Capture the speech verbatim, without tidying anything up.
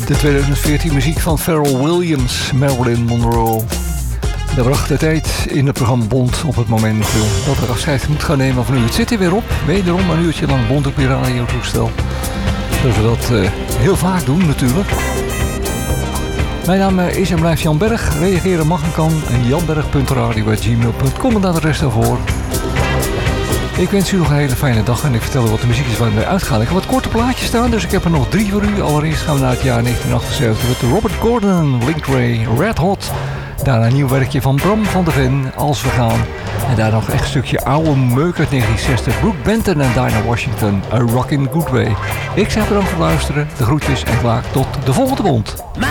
De tweeduizend veertien muziek van Pharrell Williams, Marilyn Monroe. Dat bracht de tijd in het programma Bond op het moment dat er afscheid moet gaan nemen van u. Het zit er weer op, wederom een uurtje lang Bond op je radiotoestel. Dat we dat uh, heel vaak doen natuurlijk. Mijn naam is en blijft Jan Berg. Reageren mag en kan. janberg punt radio apenstaartje gmail punt com en daar de rest daarvoor. Ik wens u nog een hele fijne dag en ik vertel u wat de muziek is waar we uitgaan. Ik heb wat korte plaatjes staan, dus ik heb er nog drie voor u. Allereerst gaan we naar het jaar negentien achtenzeventig met Robert Gordon, Link Ray, Red Hot. Daarna een nieuw werkje van Bram van der Ven, Als we gaan. En daar nog echt een stukje oude meuk uit negentien zestig. Brooke Benton en Dinah Washington, A Rockin' Good Way. Ik zeg bedankt voor het luisteren, de groetjes en klaar tot de volgende Bond.